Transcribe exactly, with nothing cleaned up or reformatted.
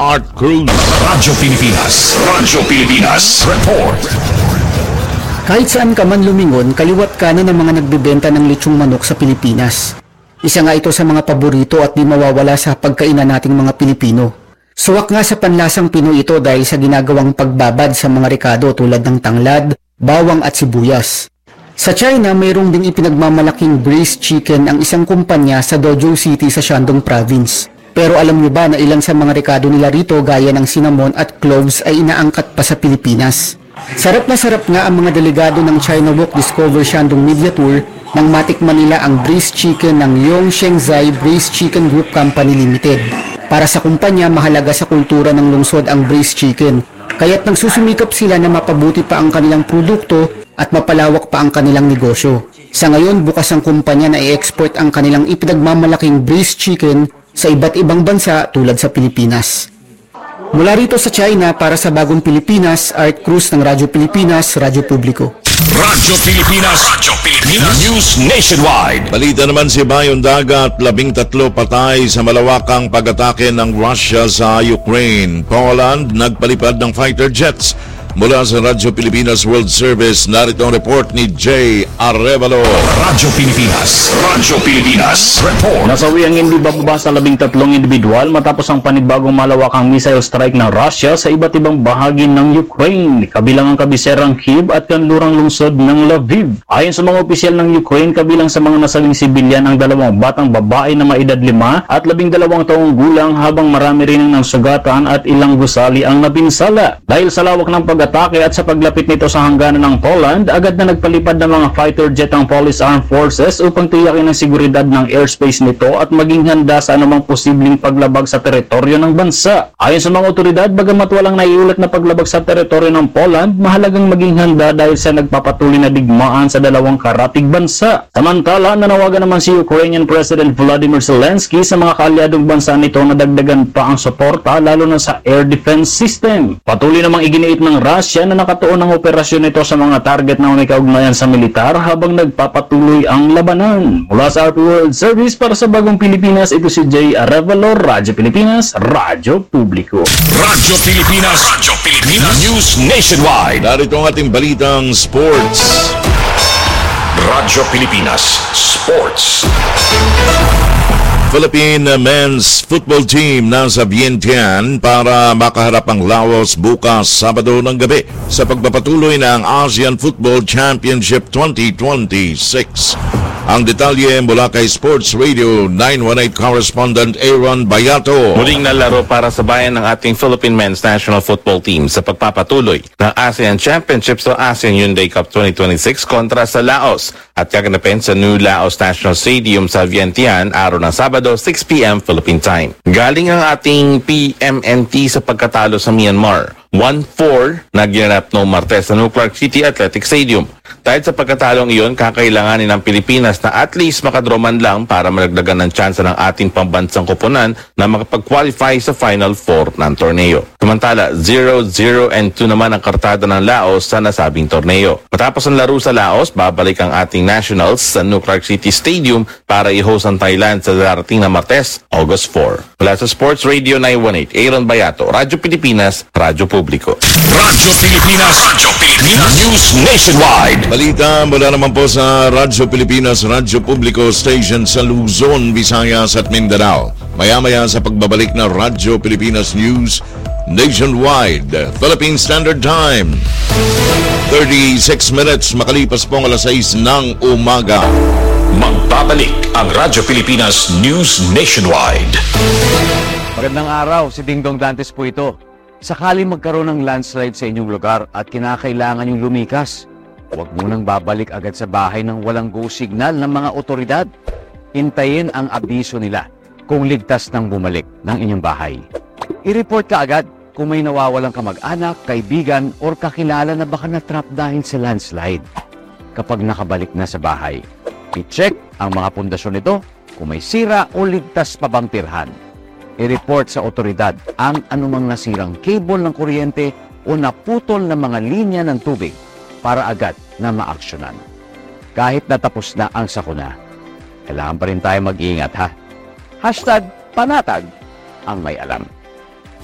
Art Cruz. Radyo Pilipinas. Radyo Pilipinas. Report. Kahit saan ka man lumingon, kaliwat kanan ng mga nagbebenta ng lechong manok sa Pilipinas. Isa nga ito sa mga paborito at di mawawala sa pagkainan nating mga Pilipino. Suwak nga sa panlasang Pinoy ito dahil sa ginagawang pagbabad sa mga rekado tulad ng tanglad, bawang at sibuyas. Sa China, mayroong ding ipinagmamalaking braised chicken ang isang kumpanya sa Dozhou City sa Shandong Province. Pero alam niyo ba na ilan sa mga rekado nila rito gaya ng cinnamon at cloves ay inaangkat pa sa Pilipinas? Sarap na sarap nga ang mga delegado ng China Walk Discover Shandong Media Tour nang matikman nila ang braised chicken ng Yongshengzai Braised Chicken Group Company Limited. Para sa kumpanya, mahalaga sa kultura ng lungsod ang braised chicken, kaya't nagsusumikap sila na mapabuti pa ang kanilang produkto at mapalawak pa ang kanilang negosyo. Sa ngayon, bukas ang kumpanya na i-export ang kanilang ipinagmamalaking braised chicken sa iba't ibang bansa tulad sa Pilipinas. Mula rito sa China, para sa Bagong Pilipinas, Art Cruz ng Radyo Pilipinas, Radyo Publiko. Radyo Pilipinas. Radyo Pilipinas. News Nationwide. Balita naman si Bayong Dagat, labing tatlo patay sa malawakang pag-atake ng Russia sa Ukraine. Poland, nagpalipad ng fighter jets. Mula sa Radyo Pilipinas World Service, narito ang report ni Jay Arevalo. Radyo Pilipinas. Radyo Pilipinas. Report. Nasawi ang hindi bababa sa labing tatlong individual matapos ang panibagong malawakang missile strike ng Russia sa iba't ibang bahagi ng Ukraine, kabilang ang kabiserang Kyiv at kanlurang lungsod ng Lviv. Ayon sa mga opisyal ng Ukraine, kabilang sa mga nasawing sibilyan ang dalawang batang babae na may edad lima at labing dalawang taong gulang, habang marami rin ang sugatan at ilang gusali ang napinsala. Dahil sa lawak ng pag-atake at sa paglapit nito sa hangganan ng Poland, agad na nagpalipad ng mga fighter jet ang Polish Armed Forces upang tiyakin ang seguridad ng airspace nito at maging handa sa anumang posibleng paglabag sa teritoryo ng bansa. Ayon sa mga otoridad, bagamat walang naiulat na paglabag sa teritoryo ng Poland, mahalagang maging handa dahil sa nagpapatuloy na digmaan sa dalawang karatig bansa. Samantala, nanawagan naman si Ukrainian President Volodymyr Zelensky sa mga kaalyadong bansa nito na dagdagan pa ang suporta, lalo na sa air defense system. Patuloy namang iginiit ng Russia na nakatuon ang operasyon nito sa mga target na may kaugnayan sa militar habang nagpapatuloy ang labanan. Mula sa R P World Service para sa Bagong Pilipinas, ito si Jay Arevalo, Radyo Pilipinas, Radyo Publiko. Radyo Pilipinas. Radyo Pilipinas. News Nationwide. Narito ang ating balitang sports. Radyo Pilipinas Sports. Philippine men's football team nasa Vientiane para makaharap ang Laos bukas Sabado ng gabi sa pagpapatuloy ng ASEAN Football Championship twenty twenty-six. Ang detalye mula kay Sports Radio nine one eight correspondent Aaron Bayato. Muling nalaro para sa bayan ng ating Philippine Men's National Football Team sa pagpapatuloy ng ASEAN Championship sa ASEAN Hyundai Cup twenty twenty-six kontra sa Laos at kaganapin sa New Laos National Stadium sa Vientiane araw ng Sabado six p m Philippine Time. Galing ang ating P M N T sa pagkatalo sa Myanmar one four na ginanap noong Martes sa New Clark City Athletic Stadium. Dahil sa pagkatalong iyon, kakailanganin ng Pilipinas na at least makadroman lang para malagdagan ng tsansa ng ating pambansang koponan na makapag-qualify sa Final Four ng torneo. Samantala, zero zero and two naman ang kartada ng Laos sa nasabing torneo. Matapos ang laro sa Laos, babalik ang ating nationals sa New Clark City Stadium para i-host ang Thailand sa darating na Martes, August four. Mula sa Sports Radio nine one eight, Aaron Bayato, Radyo Pilipinas, Radyo Publiko. Radyo Pilipinas. Radyo Pilipinas. News Nationwide. Balita mula naman po sa Radyo Pilipinas, Radyo Publiko Station sa Luzon, Visayas at Mindanao. Maya-maya sa pagbabalik na Radyo Pilipinas News Nationwide, Philippine Standard Time. thirty-six minutes makalipas po ang alas sais ng umaga. Magbabalik ang Radyo Pilipinas News Nationwide. Magandang araw, si Dingdong Dantes po ito. Sakali magkaroon ng landslide sa inyong lugar at kinakailangan yung lumikas, huwag munang babalik agad sa bahay ng walang go signal ng mga otoridad. Hintayin ang abiso nila kung ligtas nang bumalik ng inyong bahay. I-report ka agad kung may nawawalang kamag-anak, kaibigan, or kakilala na baka na-trap dahil sa landslide. Kapag nakabalik na sa bahay, i-check ang mga pundasyon nito kung may sira o ligtas pa bang tirhan. I-report sa otoridad ang anumang nasirang cable ng kuryente o naputol na mga linya ng tubig para agad na maaksyonan. Kahit natapos na ang sakuna, kailangan pa rin tayo mag-iingat ha. Hashtag panatag ang may alam.